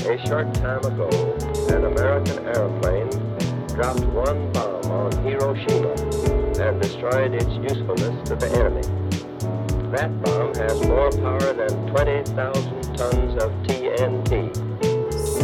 A short time ago, an American airplane dropped one bomb on Hiroshima and destroyed its usefulness to the enemy. That bomb has more power than 20,000 tons of TNT.